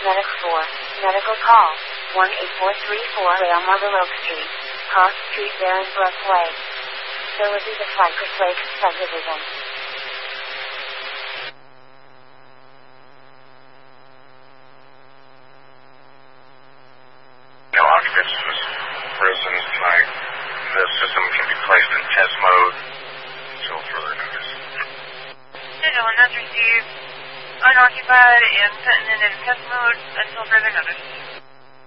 Medic 4. Medical call. 18434 Leomar Oak Street. Cross Street, Baronsbrook Way. Facility the Cypress Lake Subdivision. No occupants was present tonight. The system can be placed in test mode until further notice. Digital, that's received. Unoccupied and putting it in test mode until further notice.